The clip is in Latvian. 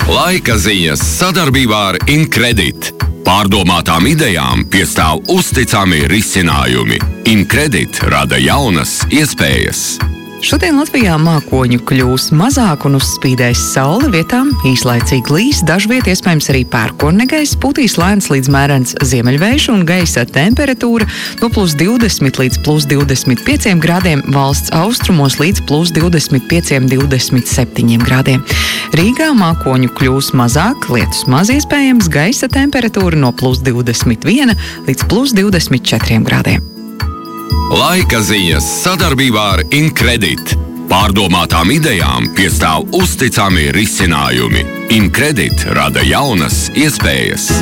Laika ziņas sadarbībā ar Incredit. Pārdomātām idejām piestāv uzticami risinājumi. Incredit rada jaunas iespējas. Šodien Latvijā mākoņu kļūs mazāk un uzspīdēs saule, vietām īslaicīgi līs, dažviet iespējams arī pērkonnegaiss, pūtīs lēns līdz mērens ziemeļvējš un gaisa temperatūra no +20 līdz +25 grādiem, valsts austrumos līdz +25–27 grādiem. Rīgā mākoņu kļūs mazāk, lietus maz iespējams, gaisa temperatūra no +21 līdz +24 grādiem. Laika ziņas sadarbībā ar Incredit. Pārdomātām idejām piestāv uzticami risinājumi. Incredit rada jaunas iespējas.